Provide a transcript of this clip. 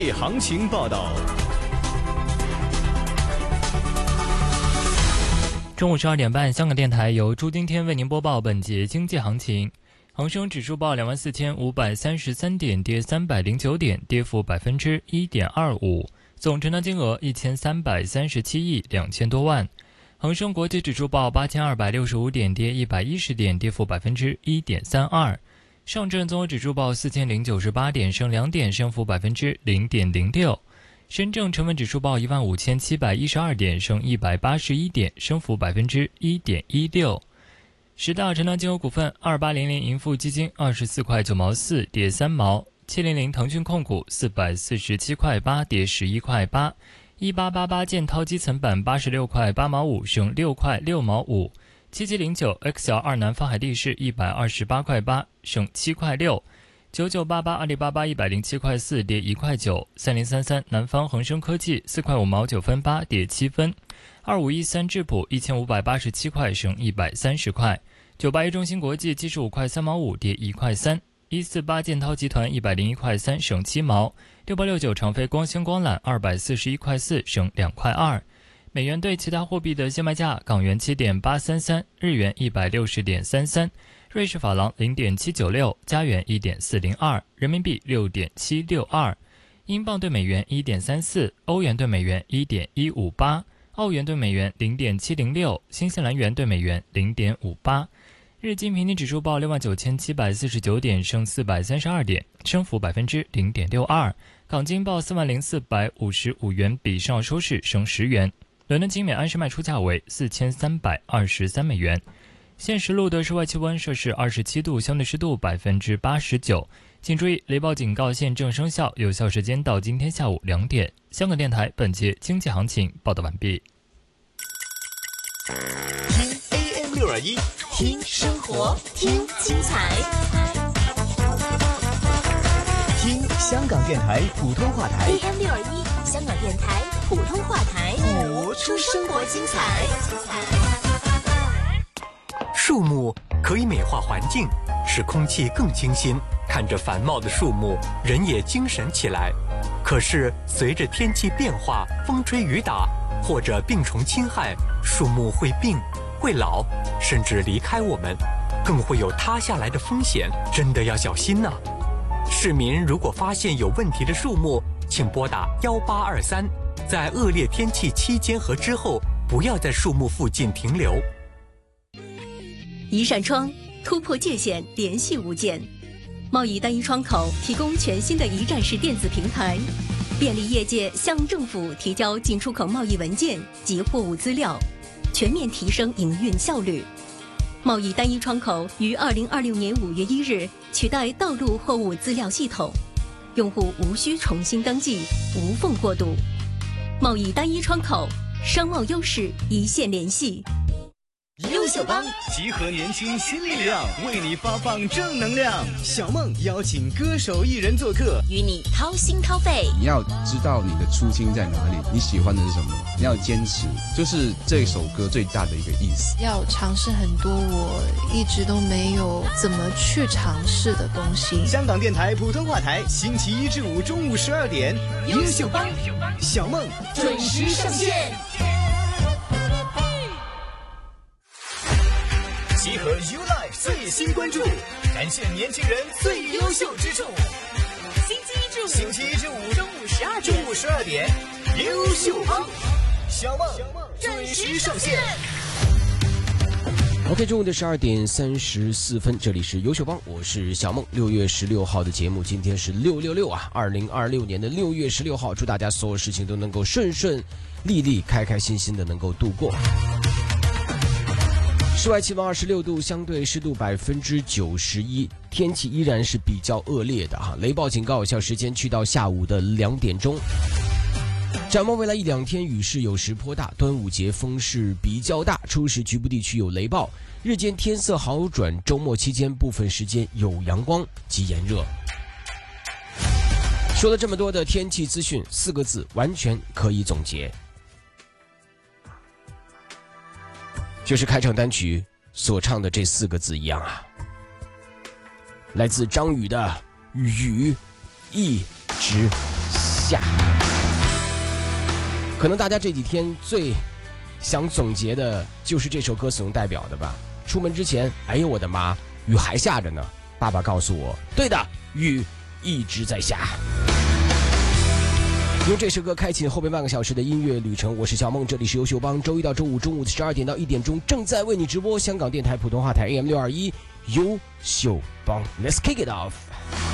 行情报道。 中午12点半，香港电台由朱丁天为您播报本节经济行情。恒生指数报24,533点，跌309点，跌幅1.25%，总成交金额1337亿2000多万。恒生国际指数报8265点，跌110点，跌幅1.32%。上证综合指数报4098点，升2点，升幅0.06%。深证成分指数报15712点，升181点，升幅1.16%。十大成交金额股份：2800盈富基金24块9毛4，跌3毛；700腾讯控股447块8，跌11块8；1888建滔基层板86块8毛5，升6块6毛5；7709 XL2南方海地市128块8，升7块6；9988阿里巴巴107块4，跌1块9；3033南方恒生科技4块5毛9分8，跌7分；2513智普1587块，升130块；981中芯国际75块3毛5，跌1块3；148建滔集团101块3，升7毛；6869长飞光纤光缆241块4，升2块2。美元对其他货币的现卖价：港元7.833，日元160.33，瑞士法郎0.796，加元1.402，人民币6.762，英镑对美元1.34，欧元对美元1.158，澳元对美元0.706，新西兰元对美元0.58。日经平均指数报69749点，升432点，升幅0.62%。港金报40455元，比上收市升10元。伦敦金每安士卖出价为4323美元。现时录的室外气温摄氏27度，相对湿度89%。请注意，雷暴警告现正生效，有效时间到今天下午2点。香港电台本节经济行情报道完毕。 听 AM621， 听生活，听精彩， 听香港电台普通话台。 AM621，香港电台普通话台， 活出生活精彩。 树木可以美化环境，使空气更清新。看着繁茂的树木，人也精神起来。可是随着天气变化，风吹雨打，或者病虫侵害，树木会病、会老，甚至离开我们，更会有塌下来的风险，真的要小心呐。市民如果发现有问题的树木，请拨打1823，在恶劣天气期间和之后，不要在树木附近停留。 一扇窗突破界限，联系物件。贸易单一窗口提供全新的一站式电子平台，便利业界向政府提交进出口贸易文件及货物资料，全面提升营运效率。贸易单一窗口于2026年5月1日取代道路货物资料系统，用户无需重新登记，无缝过渡。贸易单一窗口，商贸优势一线联系。 优秀帮集合年轻新力量，为你发放正能量。小梦邀请歌手艺人做客， 与你掏心掏肺。 你要知道你的初心在哪里，你喜欢的是什么，你要坚持，就是这首歌最大的一个意思。 要尝试很多我一直都没有怎么去尝试的东西。 香港电台普通话台，星期1至5中午12点，优秀帮小梦准时上线。集合 YouLife 最新关注，展现年轻人最优秀之处。星期一至五中午12点，优秀帮小梦准时上线。 OK， 中午的12点34分，这里是优秀帮，我是小梦。6月16号的节目，今天是666啊，2026年的6月16号，祝大家所有事情都能够顺顺利利、开开心心的能够度过。室外气温26度，相对湿度91%，天气依然是比较恶劣的哈。雷暴警告有效时间去到下午的2点钟。展望未来1-2天，雨势有时颇大，端午节风势比较大，初时局部地区有雷暴，日间天色好转，周末期间部分时间有阳光及炎热。说了这么多的天气资讯，4个字完全可以总结，就是开场单曲所唱的这4个字一样啊，来自张宇的雨一直下。 下。可能大家这几天最想总结的就是这首歌所能代表的吧。出门之前，哎呦我的妈，雨还下着呢。爸爸告诉我，对的，雨一直在下。用这首歌开启后边半个小时的音乐旅程，我是小梦，这里是优秀帮，周一到周五中午的12点到1点钟正在为你直播香港电台普通话台 AM 621优秀帮 ，Let's kick it off。